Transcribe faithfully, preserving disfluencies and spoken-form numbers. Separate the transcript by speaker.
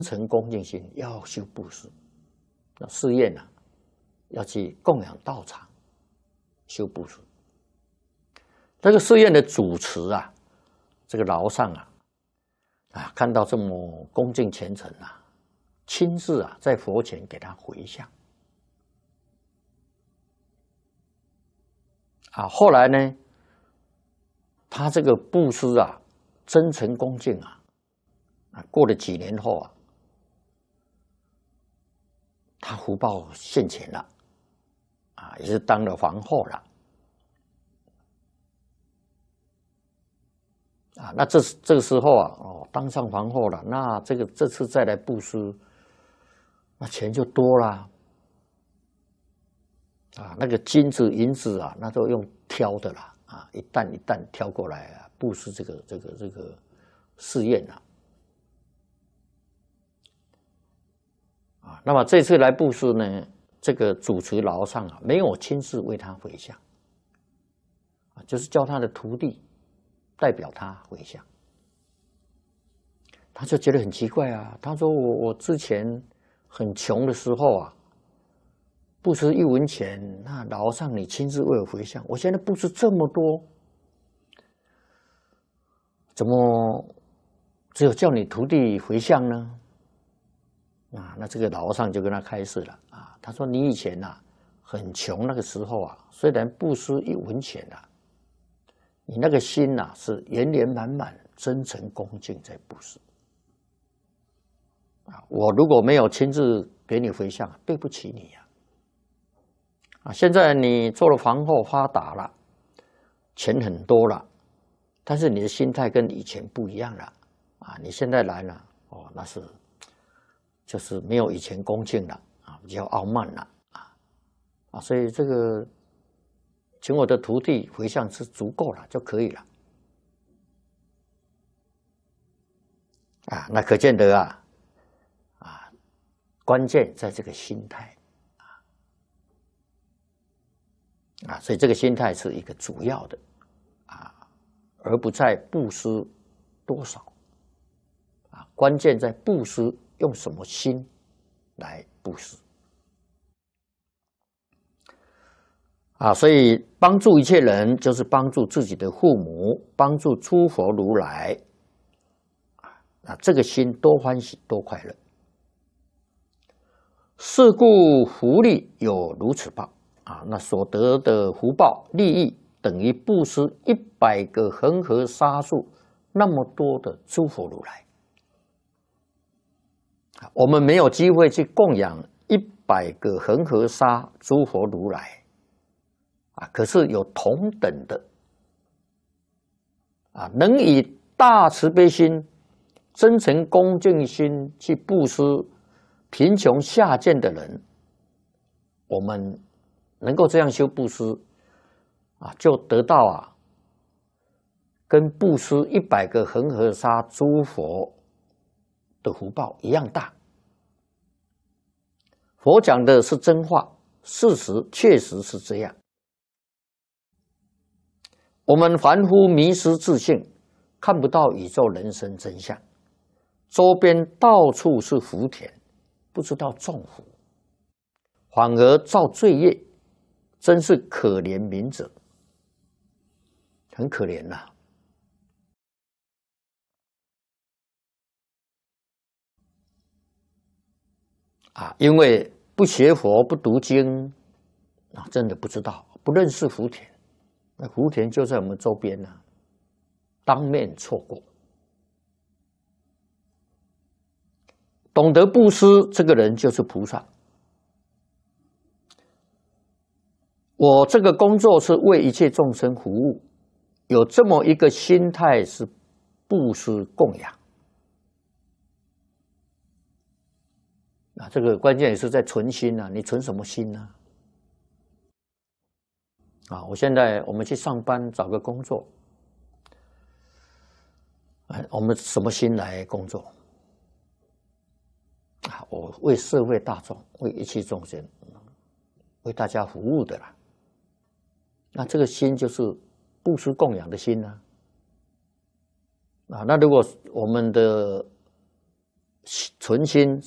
Speaker 1: 诚恭敬心要修布施，那寺院呢、啊，要去供养道场，修布施。这个寺院的主持啊，这个老上啊，啊，看到这么恭敬虔诚啊，亲自啊在佛前给他回向。啊，后来呢，他这个布施啊，真诚恭敬啊，啊，过了几年后啊，他福报现前了，啊，也是当了皇后了，啊，那这这个时候啊，哦，当上皇后了，那这个这次再来布施，那钱就多了，啊，那个金子银子啊，那都用挑的啦，啊，一担一担挑过来啊，布施这个这个这个寺院啊。啊，那么这次来布施呢，这个主持老上啊，没有亲自为他回向，啊，就是叫他的徒弟代表他回向。他就觉得很奇怪啊，他说我我之前很穷的时候啊，布施一文钱，那老上你亲自为我回向，我现在布施这么多，怎么只有叫你徒弟回向呢？啊，那这个老和尚就跟他开示了啊，他说你以前呐、啊、很穷那个时候啊，虽然布施一文钱啊，你那个心呐、啊、是圆圆满满、真诚恭敬在布施啊。我如果没有亲自给你回向，对不起你呀、啊。啊，现在你做了皇后发达了，钱很多了，但是你的心态跟以前不一样了啊。你现在来了哦，那是。就是没有以前恭敬了啊，比较傲慢了啊啊，所以这个请我的徒弟回向是足够了就可以了啊。那可见得啊啊，关键在这个心态啊啊，所以这个心态是一个主要的啊，而不在布施多少啊，关键在布施。用什么心来布施啊？所以帮助一切人，就是帮助自己的父母，帮助诸佛如来啊，这个心多欢喜多快乐。是故福利有如此报啊，那所得的福报利益等于布施一百个恒河沙数那么多的诸佛如来。我们没有机会去供养一百个恒河沙诸佛如来啊，可是有同等的啊，能以大慈悲心、真诚恭敬心去布施贫穷下贱的人，我们能够这样修布施啊，就得到啊，跟布施一百个恒河沙诸佛的福报一样大。佛讲的是真话，事实确实是这样。我们凡夫迷失自信，看不到宇宙人生真相，周边到处是福田，不知道种福，反而造罪业，真是可怜悯者，很可怜呐、啊。啊，因为不学佛、不读经，啊，真的不知道，不认识福田。那福田就在我们周边呢、啊，当面错过。懂得布施，这个人就是菩萨。我这个工作是为一切众生服务，有这么一个心态是布施供养。啊，这个关键也是在存心啊，你存什么心呢？啊，我现在我们去上班找个工作，啊，我们什么心来工作？啊，我为社会大众，为一切众生，为大家服务的啦。那这个心就是布施供养的心呢、啊。啊，那如果我们的存心